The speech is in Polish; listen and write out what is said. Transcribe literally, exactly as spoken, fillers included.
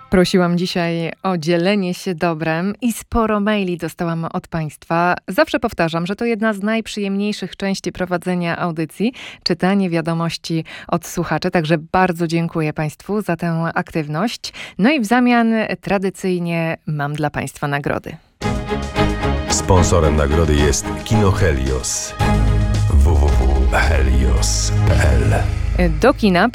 Prosiłam dzisiaj o dzielenie się dobrem i sporo maili dostałam od Państwa. Zawsze powtarzam, że to jedna z najprzyjemniejszych części prowadzenia audycji, czytanie wiadomości od słuchaczy, także bardzo dziękuję Państwu za tę aktywność. No i w zamian tradycyjnie mam dla Państwa nagrody. Sponsorem nagrody jest Kino Helios. w w w kropka helios kropka p l. Do kina